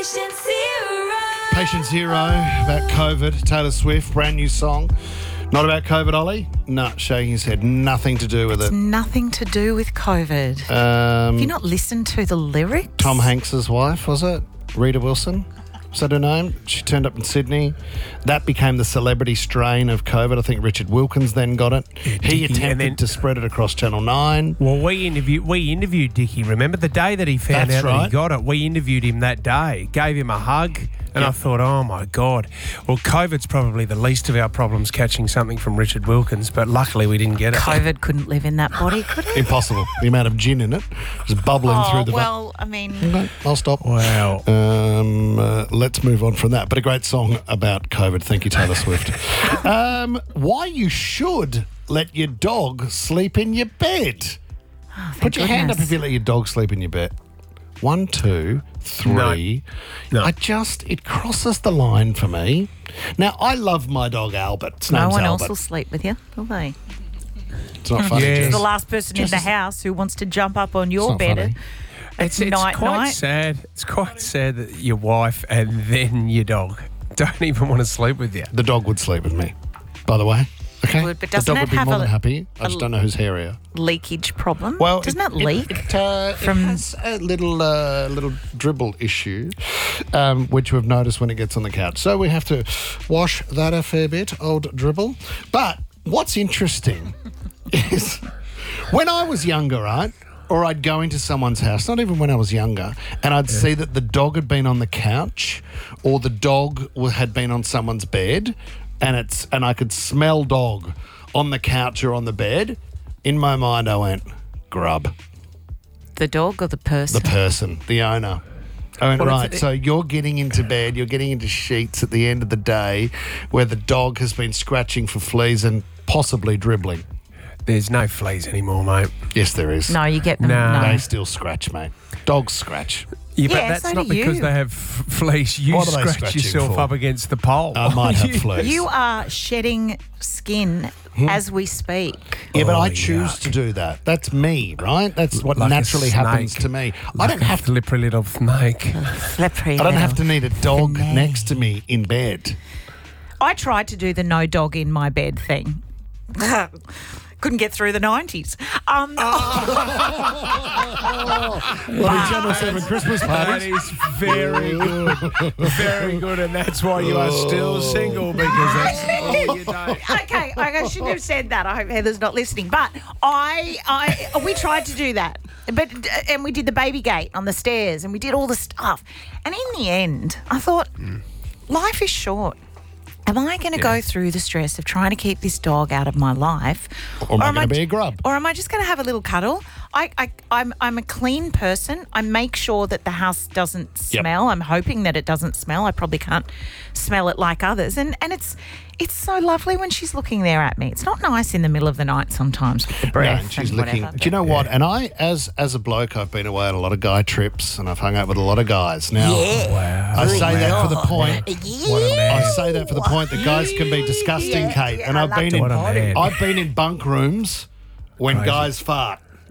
Patient Zero about COVID. Taylor Swift, brand new song. Not about COVID, Ollie? No, shaking his head. Nothing to do with it. Nothing to do with COVID. Have you not listened to the lyrics? Tom Hanks's wife, was it? Rita Wilson? Was that her name? She turned up in Sydney. That became the celebrity strain of COVID. I think Richard Wilkins then got it. He attempted to spread it across Channel 9. Well, we interviewed Dickie. Remember the day that he found out that he got it? We interviewed him that day, gave him a hug, and I thought, oh my God. Well, COVID's probably the least of our problems, catching something from Richard Wilkins, but luckily we didn't get it. COVID couldn't live in that body, could it? Impossible. The amount of gin in it was bubbling through the... Well, I mean... Okay, I'll stop. Wow. Let's move on from that. But a great song about COVID. Thank you, Taylor Swift. Why you should let your dog sleep in your bed. Oh, Put your hand up if you let your dog sleep in your bed. 1, 2, 3. No. It crosses the line for me. Now, I love my dog Albert. Its No name's one Albert. else will sleep with you, will they? It's not funny, Yeah. Jess. It's the last person in the house who wants to jump up on your not bed funny. at It's night. quite sad. It's quite sad that your wife and then your dog don't even want to sleep with you. The dog would sleep with me, by the way. Okay? Would, but the doesn't dog it would be have more a- than happy. I just don't know who's hairier. Leakage problem? Well, Doesn't that leak? It has a little dribble issue, which we've noticed when it gets on the couch. So we have to wash that a fair bit, old dribble. But what's interesting is when I was younger, right, or I'd go into someone's house, not even when I was younger, and I'd see that the dog had been on the couch or the dog had been on someone's bed, and I could smell dog on the couch or on the bed. In my mind, I went, grub. The dog or the person? The person, the owner. I went, Well, right, so you're getting into bed, you're getting into sheets at the end of the day where the dog has been scratching for fleas and possibly dribbling. There's no fleas anymore, mate. Yes, there is. No, you get them. No. They still scratch, mate. Dogs scratch. Yeah, but Yeah, that's so not do because you. they have fleas. You What are they scratch scratching yourself for? up against the pole. I might have fleas. You are shedding skin as we speak. Yeah, but Oh, I choose to do that. That's me, right? That's what Like a naturally happens snake. to me. I Like don't a have to. slippery little snake. Slippery. I don't have to little need a dog finesse. next to me in bed. I tried to do the no dog in my bed thing. Couldn't get through the 90s. Like Channel 7 Christmas That parties. is very good. Very good, and that's why you are still single, because that's all you do. Okay, I shouldn't have said that. I hope Heather's not listening. But we tried to do that. And we did the baby gate on the stairs and we did all the stuff. And in the end, I thought, life is short. Am I going to go through the stress of trying to keep this dog out of my life? Or am I going to be a grub? Or am I just going to have a little cuddle? I'm a clean person. I make sure that the house doesn't smell. I'm hoping that it doesn't smell. I probably can't smell it like others. And it's so lovely when she's looking there at me. It's not nice in the middle of the night sometimes with the breath. Yeah, and she's and looking. whatever, Do you know what? And I, as a bloke, I've been away on a lot of guy trips and I've hung out with a lot of guys. Now, I say that for the point. What a man. I say that for the point that guys can be disgusting, Kate. And I've been What a man. in bunk rooms when guys fart.